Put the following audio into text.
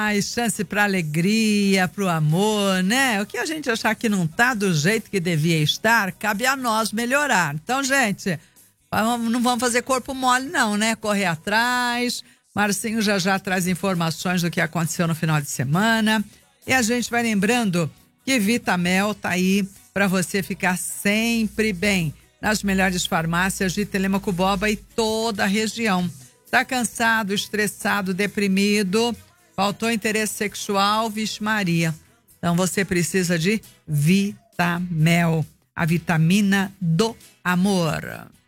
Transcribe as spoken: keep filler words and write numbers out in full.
paz, chance para alegria, para o amor, né? O que a gente achar que não tá do jeito que devia estar, cabe a nós melhorar. Então, gente, não vamos fazer corpo mole não, né? Correr atrás. Marcinho já já traz informações do que aconteceu no final de semana. E a gente vai lembrando que Vitamel tá aí para você ficar sempre bem nas melhores farmácias de Telêmaco Borba e toda a região. Tá cansado, estressado, deprimido, faltou interesse sexual, vixe Maria. Então você precisa de Vitamel, a vitamina do amor.